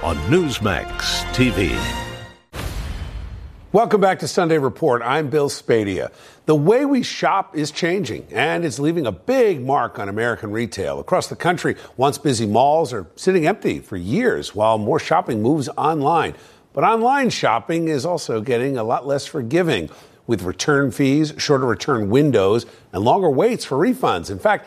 on Newsmax TV. Welcome back to Sunday Report. I'm Bill Spadea. The way we shop is changing, and it's leaving a big mark on American retail. Across the country, once busy malls are sitting empty for years while more shopping moves online. But online shopping is also getting a lot less forgiving, with return fees, shorter return windows, and longer waits for refunds. In fact,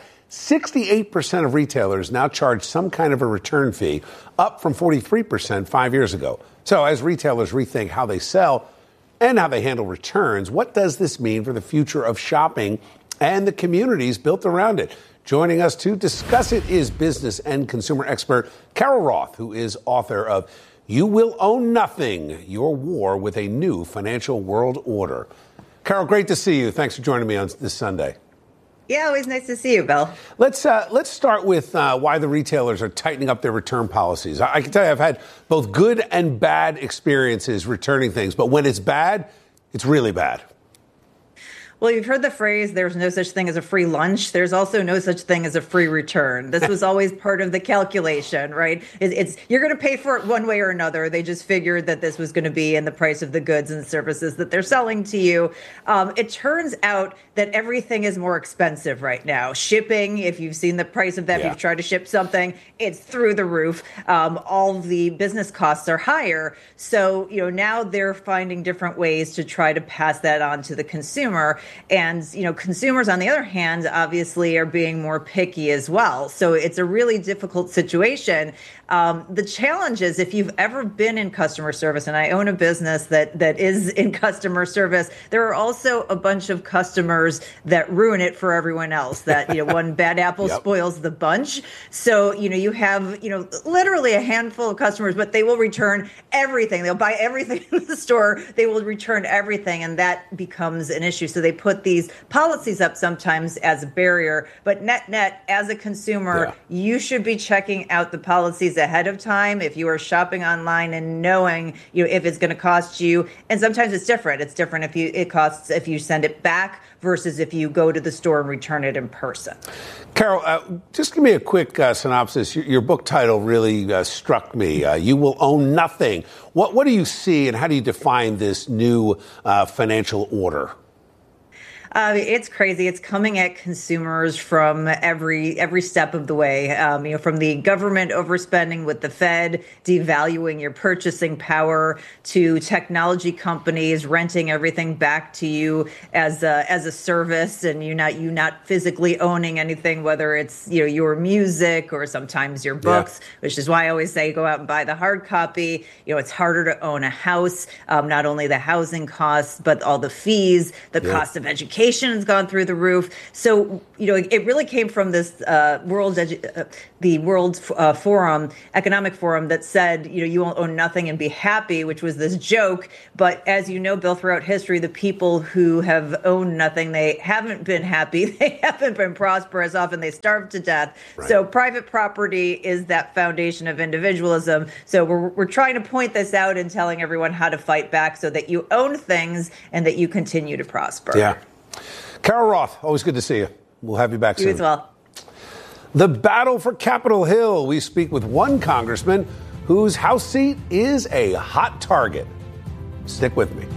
68% of retailers now charge some kind of a return fee, up from 43% 5 years ago. So as retailers rethink how they sell and how they handle returns, what does this mean for the future of shopping and the communities built around it? Joining us to discuss it is business and consumer expert Carol Roth, who is author of You Will Own Nothing, Your War with a New Financial World Order. Carol, great to see you. Thanks for joining me on this Sunday. Yeah, always nice to see you, Bill. Let's start with why the retailers are tightening up their return policies. I can tell you I've had both good and bad experiences returning things, but when it's bad, it's really bad. Well, you've heard the phrase, there's no such thing as a free lunch. There's also no such thing as a free return. This was always part of the calculation, right? You're going to pay for it one way or another. They just figured that this was going to be in the price of the goods and services that they're selling to you. It turns out that everything is more expensive right now. Shipping, if you've seen the price of that, if you've tried to ship something, it's through the roof. All the business costs are higher. So, now they're finding different ways to try to pass that on to the consumer. And, consumers, on the other hand, obviously are being more picky as well. So it's a really difficult situation. The challenge is if you've ever been in customer service, and I own a business that is in customer service, there are also a bunch of customers that ruin it for everyone else, that, one bad apple spoils the bunch. So, you have, literally a handful of customers, but they will return everything. They'll buy everything in the store. They will return everything. And that becomes an issue. So they put these policies up sometimes as a barrier. But net, as a consumer, you should be checking out the policies ahead of time if you are shopping online and knowing if it's going to cost you. And sometimes it's different. It's different if you send it back versus if you go to the store and return it in person. Carol, just give me a quick synopsis. Your book title really struck me. You Will Own Nothing. What do you see and how do you define this new financial order? It's crazy. It's coming at consumers from every step of the way. From the government overspending with the Fed, devaluing your purchasing power, to technology companies renting everything back to you as a service, and you not physically owning anything, whether it's your music or sometimes your books, which is why I always say go out and buy the hard copy. It's harder to own a house. Not only the housing costs, but all the fees, the cost of education has gone through the roof. So, it really came from this World Economic Forum that said, you won't own nothing and be happy, which was this joke. But as you know, Bill, throughout history, the people who have owned nothing, they haven't been happy. They haven't been prosperous. Often they starved to death. Right. So private property is that foundation of individualism. So we're trying to point this out and telling everyone how to fight back so that you own things and that you continue to prosper. Yeah. Carol Roth, always good to see you. We'll have you back soon. You as well. The battle for Capitol Hill. We speak with one congressman whose House seat is a hot target. Stick with me.